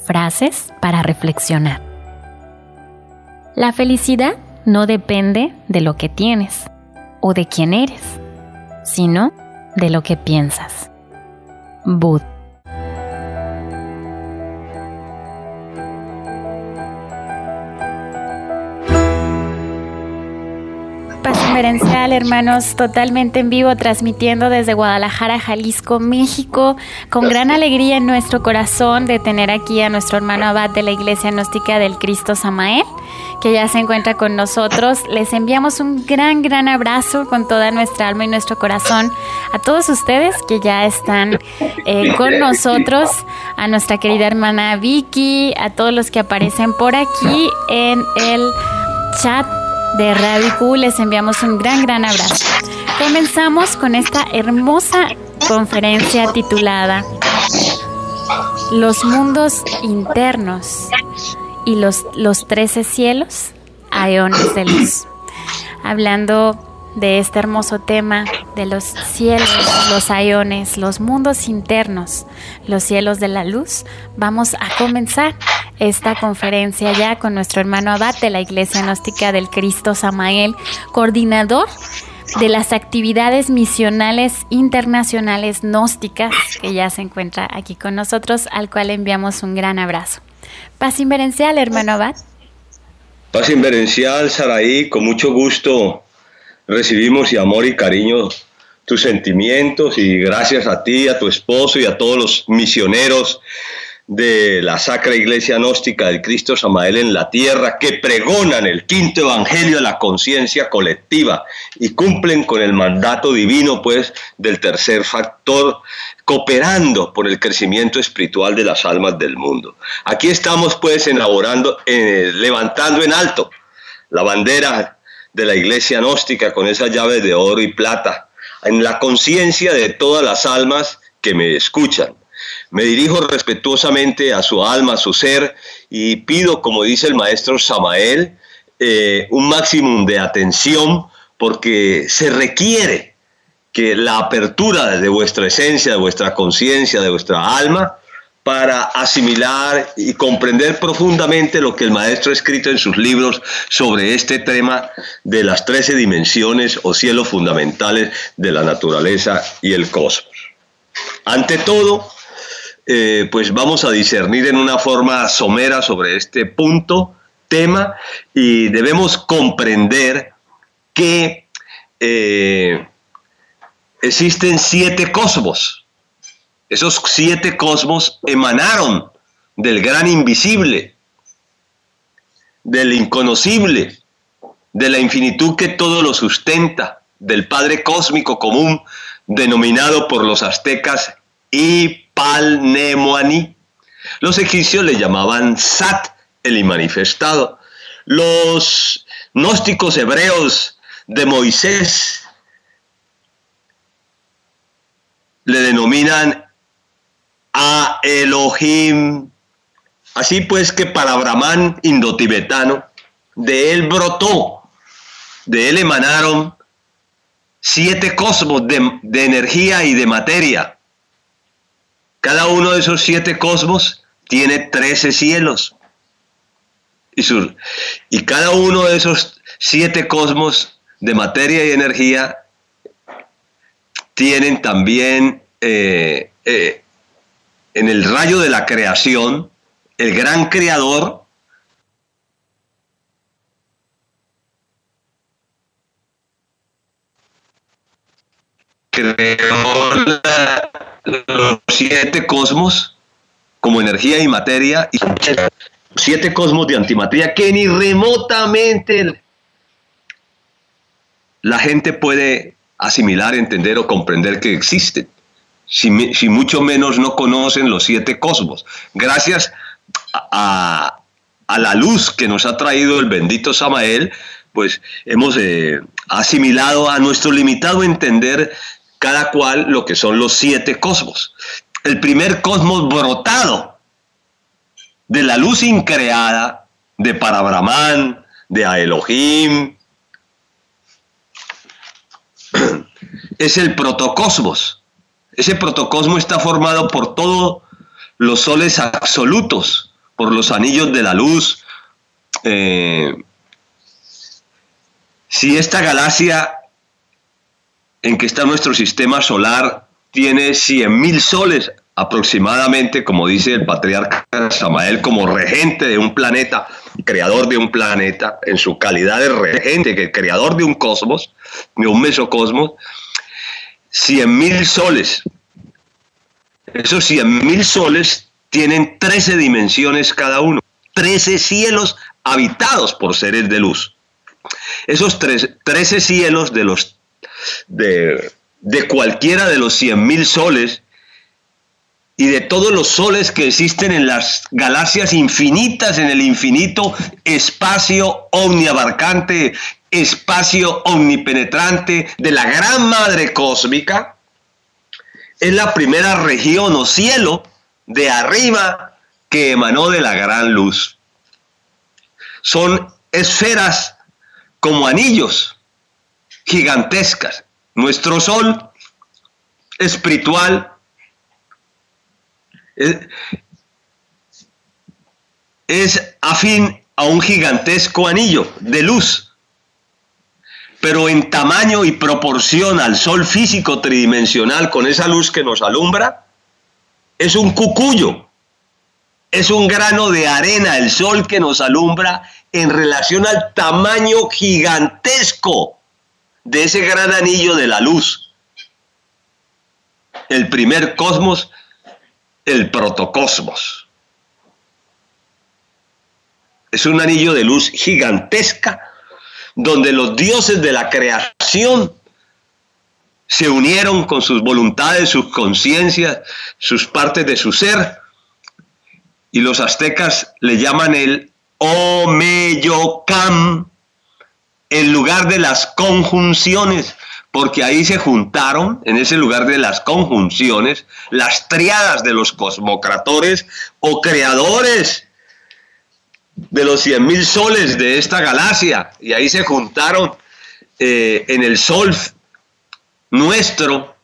Frases para reflexionar. La felicidad no depende de lo que tienes o de quién eres, sino de lo que piensas. Buda. Paz inmerencial, hermanos, totalmente en vivo, transmitiendo desde Guadalajara, Jalisco, México, con gran alegría en nuestro corazón de tener aquí a nuestro hermano abad de la Iglesia Gnóstica del Cristo Samael, que ya se encuentra con nosotros. Les enviamos un gran abrazo con toda nuestra alma y nuestro corazón a todos ustedes que ya están con nosotros, a nuestra querida hermana Vicky, a todos los que aparecen por aquí en el chat de Radio Q, les enviamos un gran abrazo. Comenzamos con esta hermosa conferencia titulada Los mundos internos y los 13 cielos a eones de luz. Hablando de este hermoso tema de los cielos, los aeones, los mundos internos, los cielos de la luz, vamos a comenzar esta conferencia ya con nuestro hermano abad de la Iglesia Gnóstica del Cristo Samael, coordinador de las actividades misionales internacionales gnósticas, que ya se encuentra aquí con nosotros, al cual enviamos un gran abrazo. Paz inmerencial, hermano abad. Paz inmerencial, Saraí, con mucho gusto recibimos y amor y cariño tus sentimientos, y gracias a ti, a tu esposo y a todos los misioneros de la Sacra Iglesia Gnóstica del Cristo Samael en la tierra, que pregonan el quinto evangelio de la conciencia colectiva y cumplen con el mandato divino, pues, del tercer factor, cooperando por el crecimiento espiritual de las almas del mundo. Aquí estamos, pues, levantando en alto la bandera de la Iglesia Gnóstica con esas llaves de oro y plata, en la conciencia de todas las almas que me escuchan. Me dirijo respetuosamente a su alma, a su ser, y pido, como dice el maestro Samael, un máximo de atención, porque se requiere que la apertura de vuestra esencia, de vuestra conciencia, de vuestra alma, para asimilar y comprender profundamente lo que el maestro ha escrito en sus libros sobre este tema de las 13 dimensiones o cielos fundamentales de la naturaleza y el cosmos. Ante todo, pues vamos a discernir en una forma somera sobre este tema, y debemos comprender que existen 7 cosmos. Esos 7 cosmos emanaron del gran invisible, del inconocible, de la infinitud que todo lo sustenta, del Padre Cósmico Común, denominado por los aztecas Ipalnemoani. Los egipcios le llamaban Sat, el inmanifestado. Los gnósticos hebreos de Moisés le denominan a Elohim. Así pues que para Brahman indotibetano, de él brotó, de él emanaron 7 cosmos de energía y de materia. Cada uno de esos 7 cosmos tiene 13 cielos. Y cada uno de esos 7 cosmos de materia y energía tienen también en el rayo de la creación, el gran creador creó los 7 cosmos como energía y materia, y 7 cosmos de antimateria que ni remotamente la gente puede asimilar, entender o comprender que existen. Si mucho menos no conocen los 7 cosmos. Gracias a la luz que nos ha traído el bendito Samael, pues hemos asimilado a nuestro limitado entender cada cual lo que son los 7 cosmos. El primer cosmos brotado de la luz increada de Parabrahman, de Elohim, es el protocosmos. Ese protocosmos está formado por todos los soles absolutos, por los anillos de la luz. Si esta galaxia en que está nuestro sistema solar tiene 100.000 soles aproximadamente, como dice el patriarca Samael, como regente de un planeta, creador de un planeta, en su calidad de regente, creador de un cosmos, de un mesocosmos, 100.000 soles. Esos 100.000 soles tienen 13 dimensiones cada uno, 13 cielos habitados por seres de luz. Esos 13 cielos de cualquiera de los 100.000 soles y de todos los soles que existen en las galaxias infinitas, en el infinito espacio omniabarcante, espacio omnipenetrante de la gran madre cósmica, es la primera región o cielo de arriba que emanó de la gran luz. Son esferas como anillos gigantescas. Nuestro sol espiritual es afín a un gigantesco anillo de luz, pero en tamaño y proporción al sol físico tridimensional, con esa luz que nos alumbra, es un cucuyo, es un grano de arena el sol que nos alumbra en relación al tamaño gigantesco de ese gran anillo de la luz. El primer cosmos, el protocosmos. Es un anillo de luz gigantesca donde los dioses de la creación se unieron con sus voluntades, sus conciencias, sus partes de su ser, y los aztecas le llaman el Omeyocam, el lugar de las conjunciones, porque ahí se juntaron, en ese lugar de las conjunciones, las tríadas de los cosmocratores o creadores de los 100.000 soles de esta galaxia, y ahí se juntaron en el sol nuestro,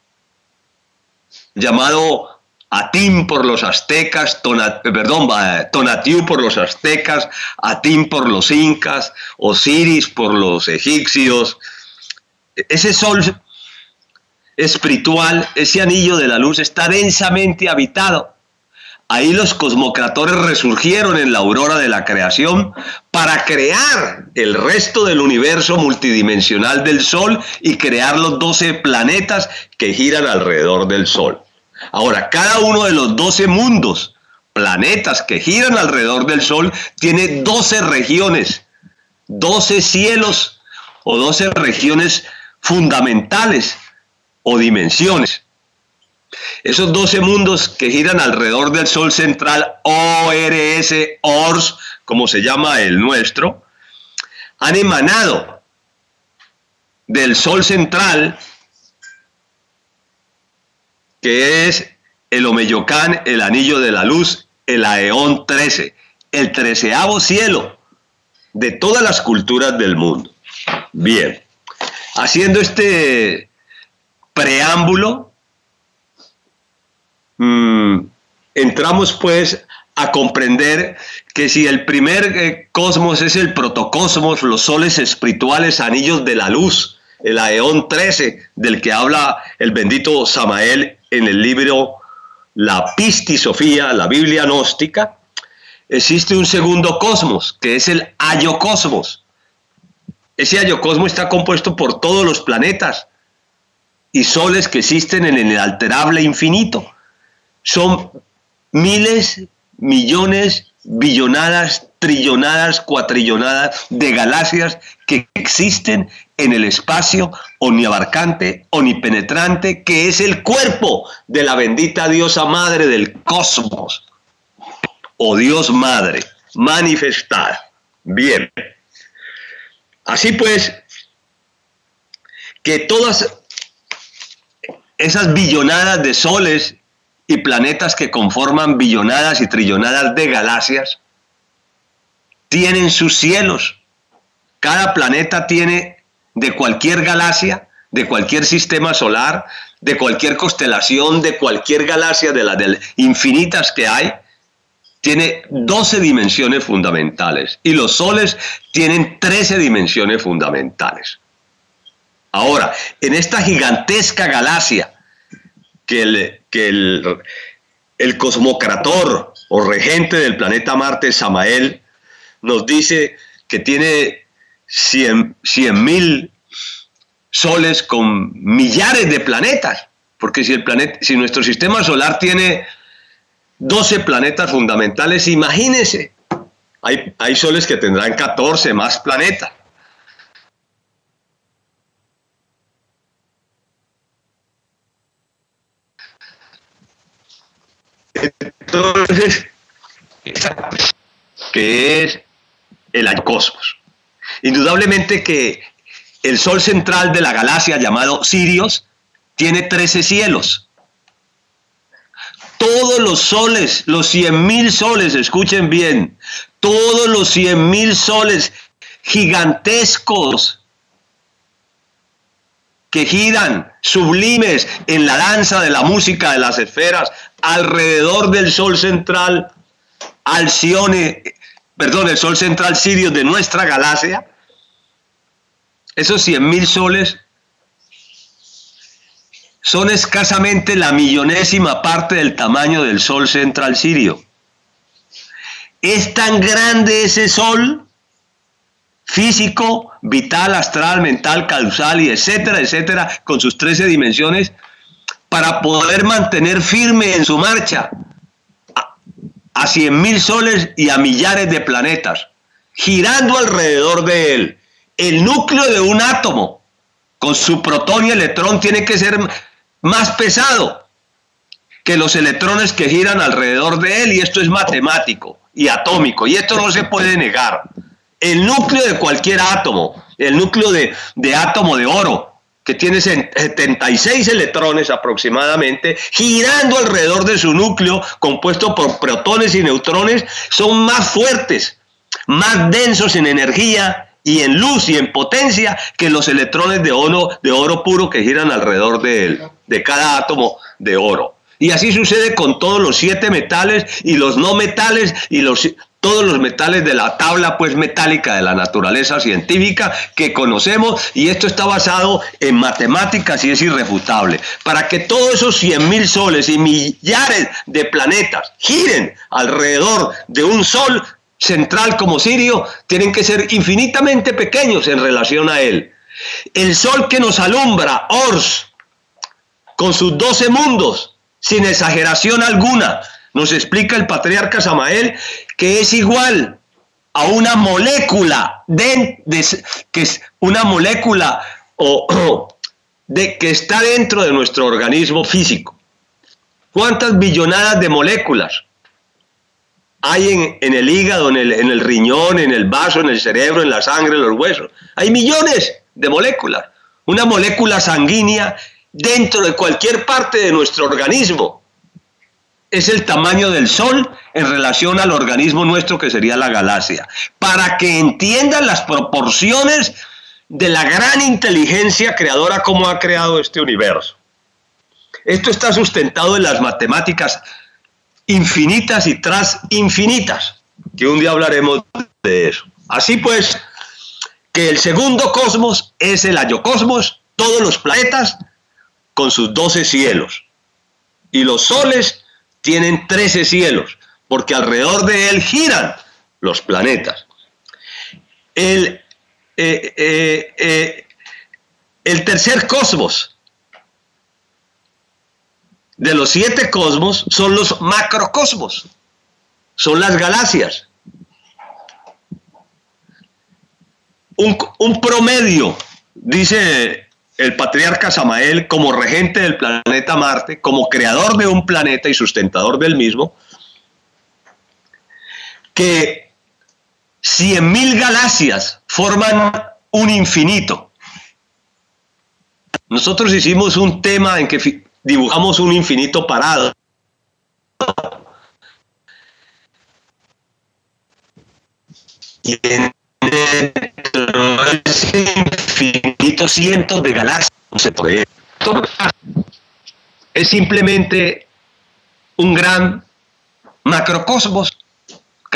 llamado Atim por los aztecas, Tonatiuh por los aztecas, Atim por los incas, Osiris por los egipcios. Ese sol espiritual, ese anillo de la luz, está densamente habitado. Ahí los cosmocratores resurgieron en la aurora de la creación para crear el resto del universo multidimensional del Sol y crear los 12 planetas que giran alrededor del Sol. Ahora, cada uno de los 12 mundos, planetas que giran alrededor del Sol, tiene 12 regiones, 12 cielos o 12 regiones fundamentales o dimensiones. Esos 12 mundos que giran alrededor del Sol central, ORS, como se llama el nuestro, han emanado del Sol central, que es el Omeyocán, el anillo de la luz, el Aeón 13, el 13º cielo de todas las culturas del mundo. Bien, haciendo este preámbulo, entramos pues a comprender que si el primer cosmos es el protocosmos, los soles espirituales, anillos de la luz, el Aeón 13, del que habla el bendito Samael en el libro La Pistisofía, la Biblia gnóstica, existe un segundo cosmos, que es el Ayocosmos. Ese Ayocosmos está compuesto por todos los planetas y soles que existen en el inalterable infinito. Son miles, millones, billonadas, trillonadas, cuatrillonadas de galaxias que existen en el espacio omniabarcante, omnipenetrante, que es el cuerpo de la bendita diosa madre del cosmos, o Dios madre, manifestada. Bien, así pues, que todas esas billonadas de soles y planetas que conforman billonadas y trillonadas de galaxias tienen sus cielos. Cada planeta tiene, de cualquier galaxia, de cualquier sistema solar, de cualquier constelación, de cualquier galaxia de las infinitas que hay, tiene 12 dimensiones fundamentales y los soles tienen 13 dimensiones fundamentales. Ahora, en esta gigantesca galaxia que el cosmocrator o regente del planeta Marte, Samael, nos dice que tiene 100.000 soles con millares de planetas, porque si nuestro sistema solar tiene 12 planetas fundamentales, imagínense, hay soles que tendrán 14 más planetas. Entonces, que es el cosmos. Indudablemente que el sol central de la galaxia, llamado Sirius, tiene 13 cielos. Todos los soles, los 100.000 soles, escuchen bien, todos los 100.000 soles gigantescos que giran, sublimes, en la danza de la música de las esferas, alrededor del sol central Alcione, el sol central Sirius de nuestra galaxia, esos 100.000 soles son escasamente la millonésima parte del tamaño del sol central Sirio. Es tan grande ese sol físico, vital, astral, mental, causal y etcétera, etcétera, con sus 13 dimensiones, para poder mantener firme en su marcha a 100.000 soles y a millares de planetas, girando alrededor de él. El núcleo de un átomo, con su protón y electrón, tiene que ser más pesado que los electrones que giran alrededor de él, y esto es matemático y atómico, y esto no se puede negar. El núcleo de cualquier átomo, el núcleo de átomo de oro, que tiene 76 electrones aproximadamente, girando alrededor de su núcleo, compuesto por protones y neutrones, son más fuertes, más densos en energía y en luz y en potencia que los electrones de oro puro que giran alrededor de él, de cada átomo de oro. Y así sucede con todos los 7 metales y los no metales y todos los metales de la tabla pues metálica de la naturaleza científica que conocemos, y esto está basado en matemáticas y es irrefutable. Para que todos esos 100.000 soles y millares de planetas giren alrededor de un sol central como Sirio, tienen que ser infinitamente pequeños en relación a él. El sol que nos alumbra, Ors, con sus 12 mundos, sin exageración alguna, nos explica el patriarca Samael que es igual a una molécula que es una molécula que está dentro de nuestro organismo físico. ¿Cuántas billonadas de moléculas hay en el hígado, en el riñón, en el vaso, en el cerebro, en la sangre, en los huesos? Hay millones de moléculas. Una molécula sanguínea dentro de cualquier parte de nuestro organismo es el tamaño del Sol en relación al organismo nuestro, que sería la galaxia. Para que entiendan las proporciones de la gran inteligencia creadora, como ha creado este universo. Esto está sustentado en las matemáticas infinitas y transinfinitas, que un día hablaremos de eso. Así pues, que el segundo cosmos es el Ayocosmos, todos los planetas con sus 12 cielos, y los soles tienen 13 cielos, porque alrededor de él giran los planetas. El tercer cosmos de los 7 cosmos son los macrocosmos, son las galaxias. Un promedio, dice el patriarca Samael, como regente del planeta Marte, como creador de un planeta y sustentador del mismo, que 100.000 galaxias forman un infinito. Nosotros hicimos un tema en que dibujamos un infinito parado. Y en ese infinito cientos de galaxias. No se puede. Es simplemente un gran macrocosmos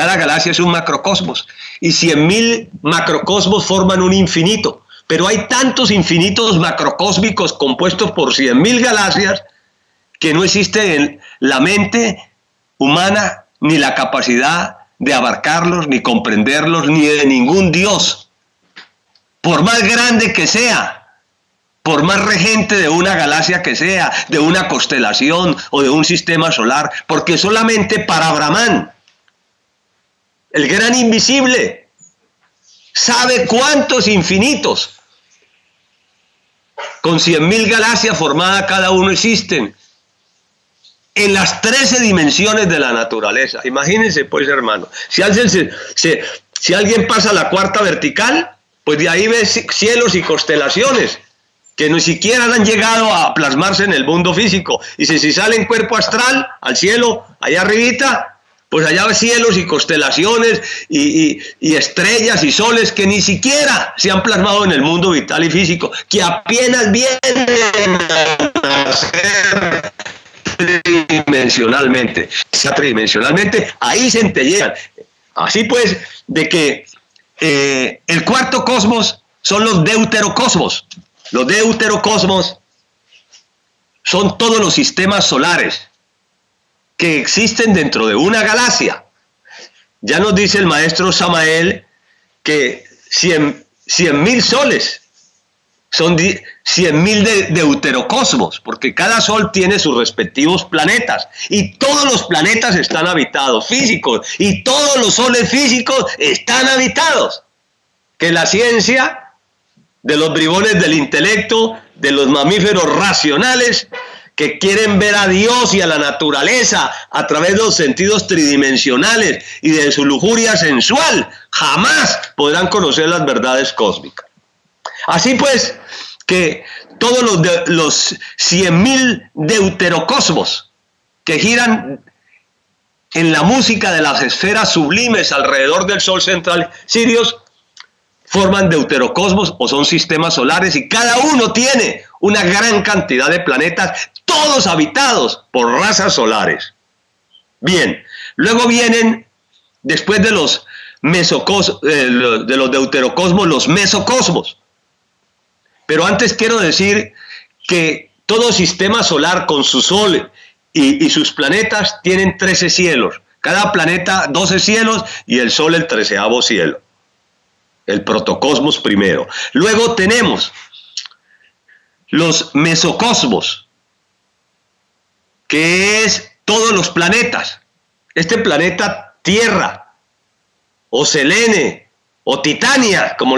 Cada galaxia es un macrocosmos y 100.000 macrocosmos forman un infinito. Pero hay tantos infinitos macrocósmicos compuestos por 100.000 galaxias que no existe en la mente humana ni la capacidad de abarcarlos, ni comprenderlos, ni de ningún Dios. Por más grande que sea, por más regente de una galaxia que sea, de una constelación o de un sistema solar, porque solamente para Brahman, el gran invisible, sabe cuántos infinitos con 100.000 galaxias formadas cada uno existen en las 13 dimensiones de la naturaleza. Imagínense pues, hermano, si alguien pasa a la cuarta vertical, pues de ahí ve cielos y constelaciones que ni siquiera han llegado a plasmarse en el mundo físico. Y si sale en cuerpo astral al cielo, allá arribita, pues allá ve cielos y constelaciones y estrellas y soles que ni siquiera se han plasmado en el mundo vital y físico, que apenas vienen a nacer tridimensionalmente. Ahí se entellean. Así pues, de que el cuarto cosmos son los deuterocosmos. Los deuterocosmos son todos los sistemas solares que existen dentro de una galaxia. Ya nos dice el maestro Samael que 100.000 soles son 100.000 deuterocosmos, porque cada sol tiene sus respectivos planetas, y todos los planetas están habitados, físicos, y todos los soles físicos están habitados. Que la ciencia de los bribones del intelecto, de los mamíferos racionales, que quieren ver a Dios y a la naturaleza a través de los sentidos tridimensionales y de su lujuria sensual, jamás podrán conocer las verdades cósmicas. Así pues, que todos los 100.000 deuterocosmos que giran en la música de las esferas sublimes alrededor del Sol central Sirius forman deuterocosmos o son sistemas solares, y cada uno tiene una gran cantidad de planetas, todos habitados por razas solares. Bien, luego vienen, después de los deuterocosmos, los mesocosmos. Pero antes quiero decir que todo sistema solar con su Sol y sus planetas tienen 13 cielos. Cada planeta 12 cielos y el Sol el 13º cielo. El protocosmos primero. Luego tenemos los mesocosmos, que es todos los planetas. Este planeta Tierra, o Selene, o Titania, como